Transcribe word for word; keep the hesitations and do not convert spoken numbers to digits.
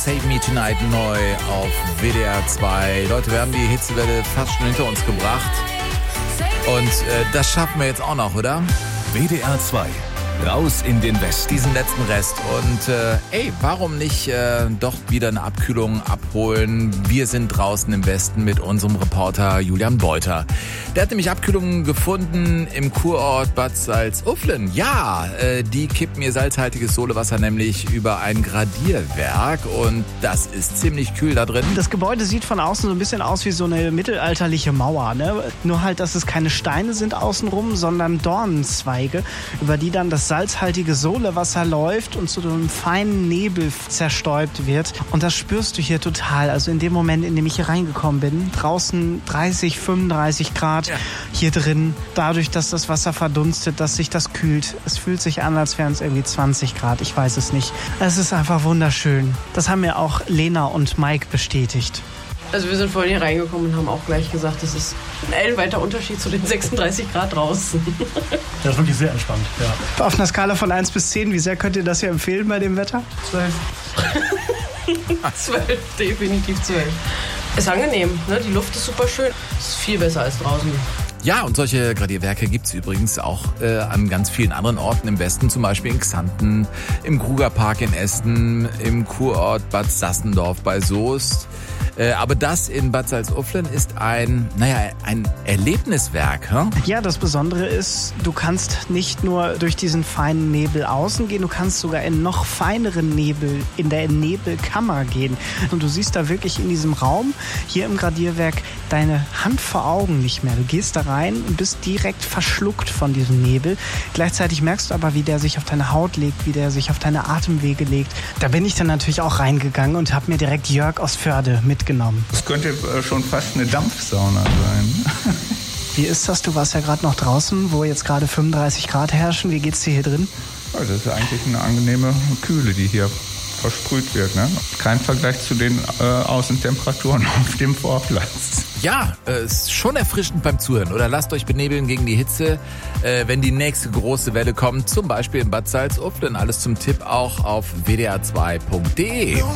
Save Me Tonight neu auf W D R zwei. Leute, wir haben die Hitzewelle fast schon hinter uns gebracht. Und äh, das schaffen wir jetzt auch noch, oder? W D R zwei. Raus in den Westen. Diesen letzten Rest. Und äh, ey, warum nicht äh, doch wieder eine Abkühlung abholen? Wir sind draußen im Westen mit unserem Reporter Julian Beuter. Der hat nämlich Abkühlungen gefunden im Kurort Bad Salzuflen. Ja, äh, die kippen ihr salzhaltiges Solewasser nämlich über ein Gradierwerk. Und das ist ziemlich kühl da drin. Das Gebäude sieht von außen so ein bisschen aus wie so eine mittelalterliche Mauer, ne? Nur halt, dass es keine Steine sind außenrum, sondern Dornenzweige, über die dann das salzhaltige Solewasser läuft und zu einem feinen Nebel zerstäubt wird. Und das spürst du hier total. Also in dem Moment, in dem ich hier reingekommen bin, draußen dreißig, fünfunddreißig Grad, ja. Hier drin, dadurch, dass das Wasser verdunstet, dass sich das kühlt. Es fühlt sich an, als wären es irgendwie zwanzig Grad. Ich weiß es nicht. Es ist einfach wunderschön. Das haben mir auch Lena und Mike bestätigt. Also wir sind vorhin hier reingekommen und haben auch gleich gesagt, das ist ein ellenweiter Unterschied zu den sechsunddreißig Grad draußen. Das ist wirklich sehr entspannt, ja. Auf einer Skala von eins bis zehn, wie sehr könnt ihr das hier empfehlen bei dem Wetter? zwölf. zwölf, definitiv zwölf. Ist angenehm, ne? Die Luft ist super schön. Ist viel besser als draußen. Ja, und solche Gradierwerke gibt's übrigens auch äh, an ganz vielen anderen Orten im Westen, zum Beispiel in Xanten, im Krugerpark in Essen, im Kurort Bad Sassendorf bei Soest. Äh, aber das in Bad Salzuflen ist ein, naja, ein Erlebniswerk. Hm? Ja, das Besondere ist, du kannst nicht nur durch diesen feinen Nebel außen gehen, du kannst sogar in noch feineren Nebel, in der Nebelkammer gehen. Und du siehst da wirklich in diesem Raum, hier im Gradierwerk, deine Hand vor Augen nicht mehr. Du gehst da rein und bist direkt verschluckt von diesem Nebel. Gleichzeitig merkst du aber, wie der sich auf deine Haut legt, wie der sich auf deine Atemwege legt. Da bin ich dann natürlich auch reingegangen und habe mir direkt Jörg aus Förde mitgenommen. Das könnte schon fast eine Dampfsauna sein. Wie ist das? Du warst ja gerade noch draußen, wo jetzt gerade fünfunddreißig Grad herrschen. Wie geht's dir hier drin? Ja, das ist eigentlich eine angenehme Kühle, die hier versprüht wird. Ne? Kein Vergleich zu den äh, Außentemperaturen auf dem Vorplatz. Ja, äh, ist schon erfrischend beim Zuhören. Oder lasst euch benebeln gegen die Hitze, äh, wenn die nächste große Welle kommt. Zum Beispiel in Bad Salzuflen. Alles zum Tipp auch auf w d r zwei punkt d e.